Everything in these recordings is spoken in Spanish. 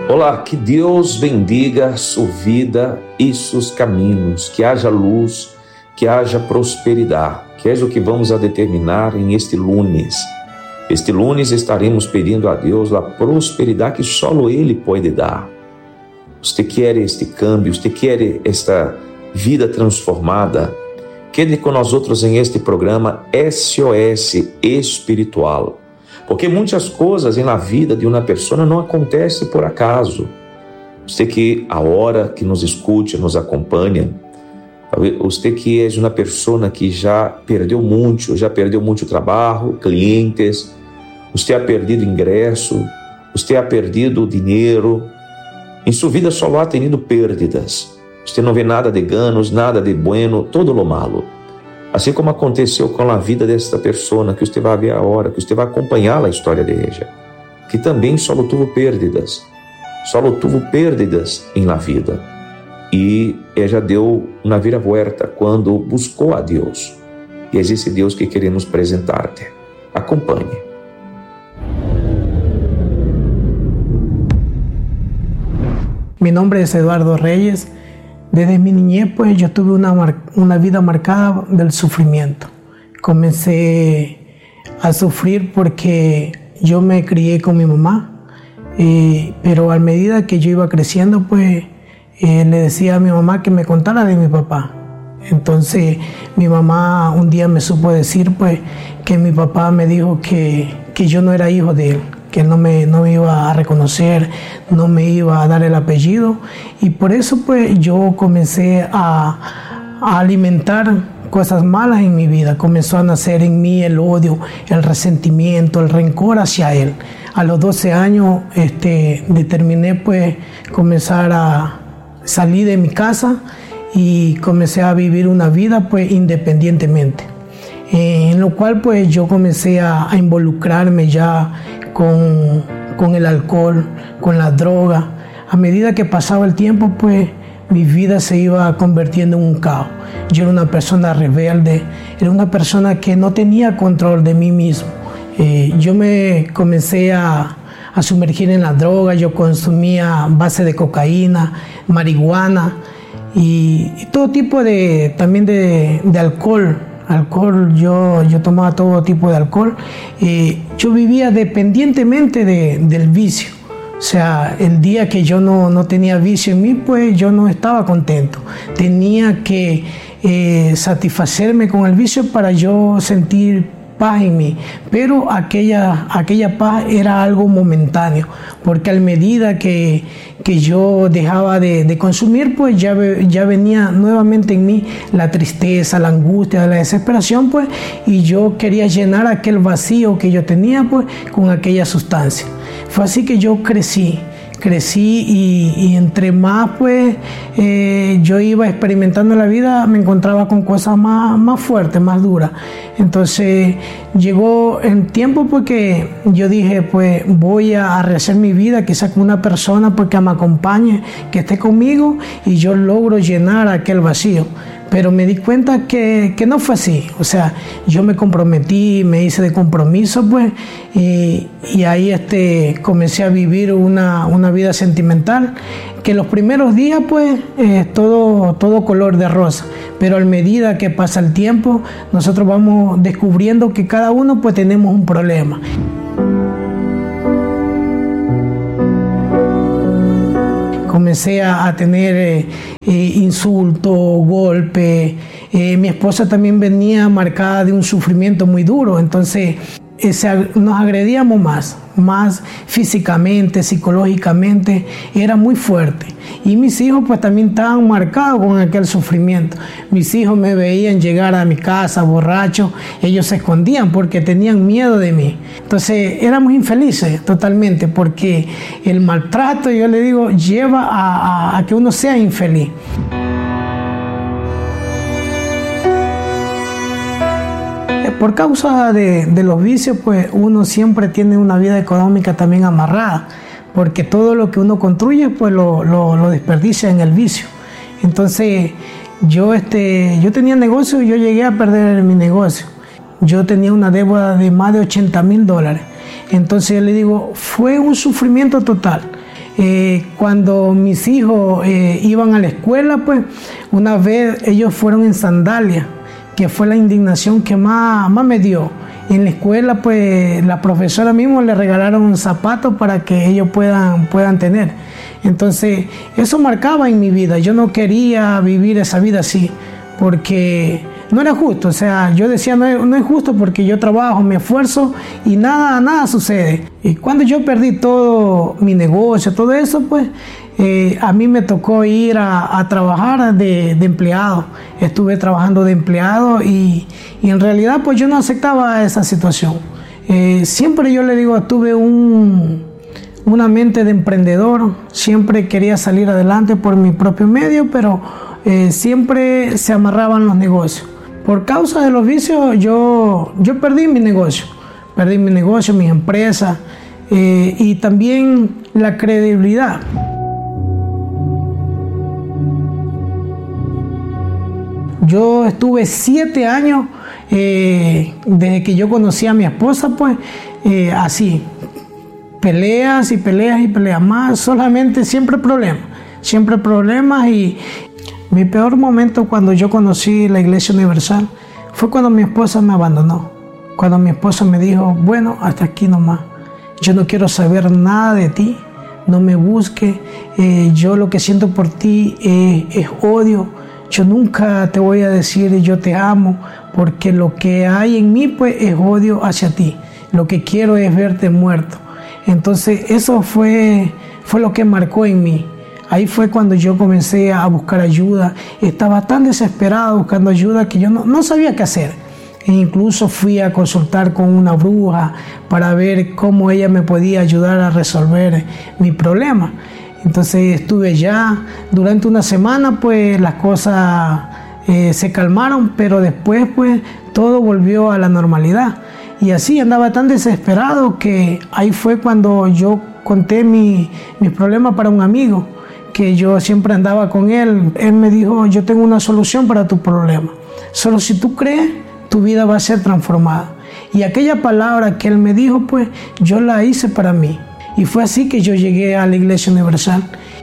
Olá, que Deus bendiga sua vida e seus caminhos, que haja luz, que haja prosperidade, que é o que vamos a determinar em este lunes. Este lunes estaremos pedindo a Deus a prosperidade que só Ele pode dar. Você quer este câmbio, você quer esta vida transformada? Quede com nós outros em este programa SOS Espiritual. Porque muitas coisas na vida de uma pessoa não acontecem por acaso. Você que a hora que nos escute, nos acompanha, você que é uma pessoa que já perdeu muito trabalho, clientes, você ha perdido ingresso, você ha perdido dinheiro, em sua vida só ha tenido perdas. Você não vê nada de ganos, nada de bueno, todo lo malo. Assim como aconteceu com a vida desta pessoa, que você vai ver a hora, que você vai acompanhar a história de ela, que também só teve perdas em la vida. E ela deu uma viravolta quando buscou a Deus. E é esse Deus que queremos apresentar-te. Acompanhe. Mi nombre es Eduardo Reyes. Desde mi niñez, pues yo tuve una vida marcada del sufrimiento. Comencé a sufrir porque yo me crié con mi mamá, pero a medida que yo iba creciendo, pues le decía a mi mamá que me contara de mi papá. Entonces mi mamá un día me supo decir, pues, que mi papá me dijo que yo no era hijo de él, que no me iba a reconocer, no me iba a dar el apellido, y por eso pues yo comencé a alimentar cosas malas en mi vida. Comenzó a nacer en mí el odio, el resentimiento, el rencor hacia él. A los 12 años determiné pues comenzar a salir de mi casa y comencé a vivir una vida pues independientemente. En lo cual pues yo comencé a involucrarme ya con el alcohol, con la droga. A medida que pasaba el tiempo, pues mi vida se iba convirtiendo en un caos. Yo era una persona rebelde, era una persona que no tenía control de mí mismo. Yo me comencé a sumergir en la droga, yo consumía base de cocaína, marihuana y todo tipo también de alcohol. Yo tomaba todo tipo de alcohol. Yo vivía dependientemente del vicio. O sea, el día que yo no tenía vicio en mí, pues yo no estaba contento. Tenía que satisfacerme con el vicio para yo sentir paz en mí, pero aquella paz era algo momentáneo, porque a medida que yo dejaba de consumir, pues ya venía nuevamente en mí la tristeza, la angustia, la desesperación, pues, y yo quería llenar aquel vacío que yo tenía, pues, con aquella sustancia. Fue así que yo crecí y entre más pues yo iba experimentando la vida, me encontraba con cosas más fuertes, más duras. Entonces llegó el tiempo porque yo dije, pues voy a rehacer mi vida, quizás con una persona pues, que me acompañe, que esté conmigo y yo logro llenar aquel vacío. Pero me di cuenta que no fue así. O sea, yo me comprometí, me hice de compromiso, pues, y ahí comencé a vivir una vida sentimental, que los primeros días, pues, todo color de rosa. Pero a medida que pasa el tiempo, nosotros vamos descubriendo que cada uno, pues, tenemos un problema. Comencé a tener insultos, golpes. Mi esposa también venía marcada de un sufrimiento muy duro, entonces nos agredíamos más físicamente, psicológicamente, era muy fuerte. Y mis hijos pues también estaban marcados con aquel sufrimiento. Mis hijos me veían llegar a mi casa borrachos, ellos se escondían porque tenían miedo de mí. Entonces éramos infelices totalmente, porque el maltrato, yo le digo, lleva a que uno sea infeliz. Por causa de los vicios, pues uno siempre tiene una vida económica también amarrada, porque todo lo que uno construye, pues lo desperdicia en el vicio. Entonces, yo tenía negocio y yo llegué a perder mi negocio. Yo tenía una deuda de más de $80,000. Entonces yo le digo, fue un sufrimiento total. Cuando mis hijos iban a la escuela, pues una vez ellos fueron en sandalias, que fue la indignación que más me dio. En la escuela, pues la profesora mismo le regalaron un zapato para que ellos puedan tener. Entonces, eso marcaba en mi vida. Yo no quería vivir esa vida así, porque no era justo. O sea, yo decía, no es justo porque yo trabajo, me esfuerzo y nada sucede. Y cuando yo perdí todo mi negocio, todo eso, pues a mí me tocó ir a trabajar de empleado. Estuve trabajando de empleado y en realidad pues yo no aceptaba esa situación. Siempre yo le digo, tuve una mente de emprendedor, siempre quería salir adelante por mi propio medio, pero siempre se amarraban los negocios. Por causa de los vicios yo perdí mi negocio, mis empresas y también la credibilidad. Yo estuve 7 años desde que yo conocí a mi esposa, pues así, peleas más, solamente siempre problemas y mi peor momento cuando yo conocí la Iglesia Universal fue cuando mi esposa me abandonó, cuando mi esposa me dijo, bueno, hasta aquí nomás, yo no quiero saber nada de ti, no me busques, yo lo que siento por ti es odio. Yo nunca te voy a decir yo te amo, porque lo que hay en mí pues es odio hacia ti. Lo que quiero es verte muerto. Entonces eso fue lo que marcó en mí. Ahí fue cuando yo comencé a buscar ayuda. Estaba tan desesperado buscando ayuda que yo no sabía qué hacer. E incluso fui a consultar con una bruja para ver cómo ella me podía ayudar a resolver mi problema. Entonces estuve ya durante una semana, pues las cosas se calmaron, pero después pues todo volvió a la normalidad. Y así andaba tan desesperado que ahí fue cuando yo conté mis problemas para un amigo, que yo siempre andaba con él. Él me dijo, yo tengo una solución para tu problema. Solo si tú crees, tu vida va a ser transformada. Y aquella palabra que él me dijo, pues yo la hice para mí. Y fue así que yo llegué a la Iglesia Universal.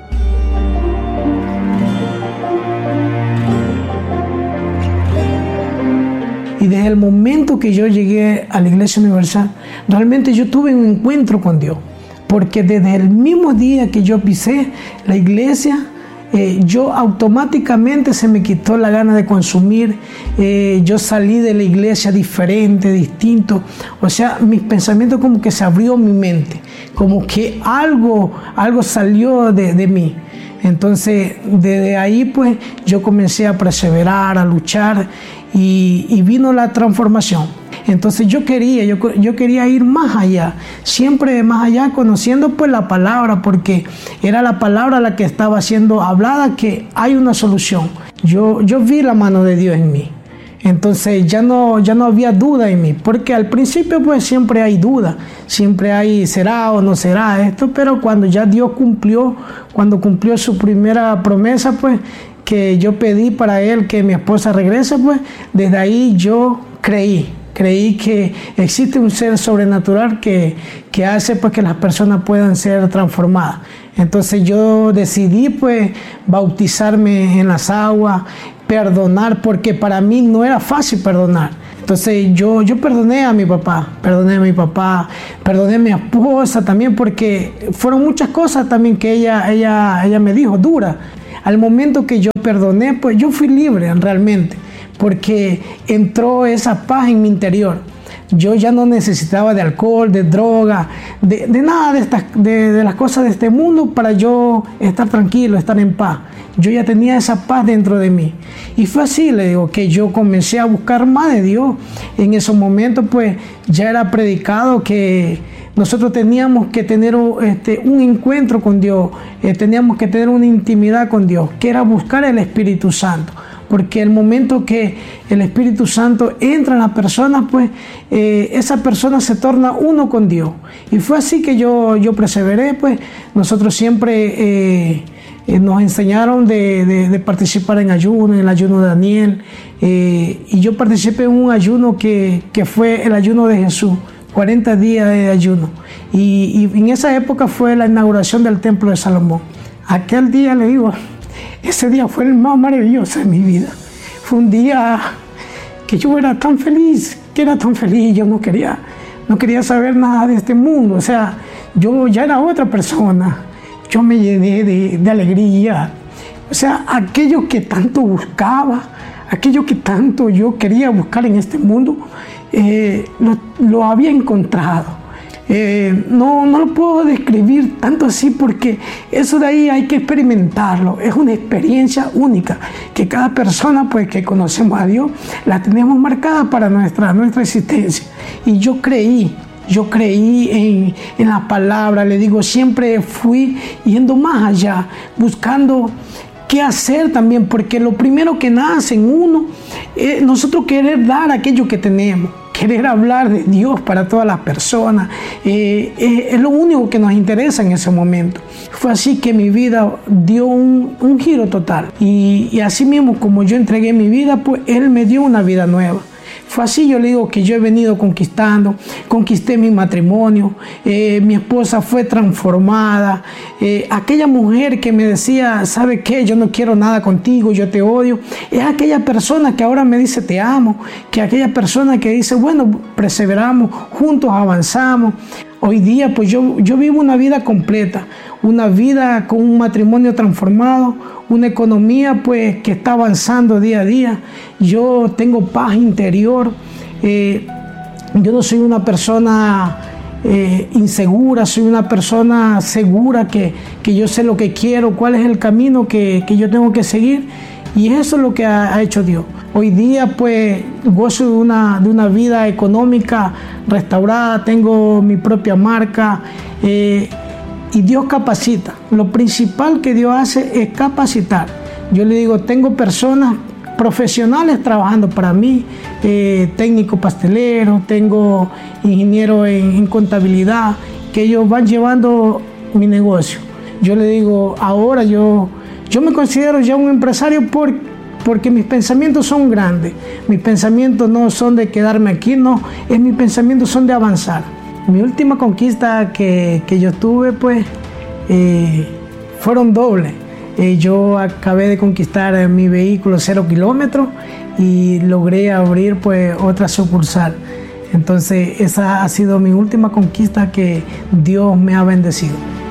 Y desde el momento que yo llegué a la Iglesia Universal, realmente yo tuve un encuentro con Dios. Porque desde el mismo día que yo pisé la iglesia, yo automáticamente se me quitó la gana de consumir. Yo salí de la iglesia diferente, distinto. O sea, mis pensamientos como que se abrió mi mente, como que algo salió de mí. Entonces, desde ahí pues yo comencé a perseverar, a luchar y vino la transformación. Entonces yo quería ir más allá, siempre más allá, conociendo pues la palabra, porque era la palabra la que estaba siendo hablada, que hay una solución. Yo vi la mano de Dios en mí. Entonces ya no había duda en mí, porque al principio pues siempre hay duda, siempre hay será o no será esto, pero cuando ya Dios cumplió su primera promesa, pues que yo pedí para Él que mi esposa regrese, pues desde ahí yo creí que existe un ser sobrenatural que hace pues que las personas puedan ser transformadas. Entonces yo decidí pues bautizarme en las aguas, perdonar, porque para mí no era fácil perdonar. Entonces yo perdoné a mi papá, perdoné a mi esposa también, porque fueron muchas cosas también que ella me dijo, dura. Al momento que yo perdoné, pues yo fui libre realmente, porque entró esa paz en mi interior. Yo ya no necesitaba de alcohol, de droga, de nada de las cosas de este mundo para yo estar tranquilo, estar en paz. Yo ya tenía esa paz dentro de mí. Y fue así, le digo, que yo comencé a buscar más de Dios. En esos momentos, pues, ya era predicado que nosotros teníamos que tener un encuentro con Dios, teníamos que tener una intimidad con Dios, que era buscar el Espíritu Santo. Porque el momento que el Espíritu Santo entra en la persona, pues esa persona se torna uno con Dios. Y fue así que yo perseveré, pues nosotros siempre nos enseñaron de participar en ayuno, en el ayuno de Daniel. Y yo participé en un ayuno que fue el ayuno de Jesús. 40 días de ayuno. Y en esa época fue la inauguración del Templo de Salomón. Aquel día, le digo, ese día fue el más maravilloso de mi vida. Fue un día que yo era tan feliz, yo no quería saber nada de este mundo. O sea, yo ya era otra persona. Yo me llené de alegría. O sea, aquello que tanto buscaba, aquello que tanto yo quería buscar en este mundo, lo había encontrado. No lo puedo describir tanto así porque eso de ahí hay que experimentarlo. Es una experiencia única que cada persona pues, que conocemos a Dios la tenemos marcada para nuestra existencia. Y yo creí en la palabra, le digo, siempre fui yendo más allá, buscando qué hacer también, porque lo primero que nace en uno es nosotros querer dar aquello que tenemos, querer hablar de Dios para todas las personas, es lo único que nos interesa en ese momento. Fue así que mi vida dio un giro total, y así mismo como yo entregué mi vida, pues Él me dio una vida nueva. Fue así, yo le digo, que yo he venido conquistando, conquisté mi matrimonio, mi esposa fue transformada, aquella mujer que me decía, ¿sabe qué? Yo no quiero nada contigo, yo te odio, es aquella persona que ahora me dice te amo, que aquella persona que dice, bueno, perseveramos, juntos avanzamos. Hoy día pues yo vivo una vida completa, una vida con un matrimonio transformado, una economía pues que está avanzando día a día. Yo tengo paz interior, yo no soy una persona insegura, soy una persona segura que yo sé lo que quiero, cuál es el camino que yo tengo que seguir, y eso es lo que ha hecho Dios. Hoy día pues gozo de una vida económica restaurada, tengo mi propia marca, y Dios capacita. Lo principal que Dios hace es capacitar. Yo le digo, tengo personas profesionales trabajando para mí, técnico pastelero, tengo ingeniero en contabilidad, que ellos van llevando mi negocio. Yo le digo, ahora yo me considero ya un empresario porque mis pensamientos son grandes. Mis pensamientos no son de quedarme aquí, no, mis pensamientos son de avanzar. Mi última conquista que yo tuve, pues, fueron dobles. Yo acabé de conquistar mi vehículo 0 kilómetros y logré abrir, pues, otra sucursal. Entonces, esa ha sido mi última conquista que Dios me ha bendecido.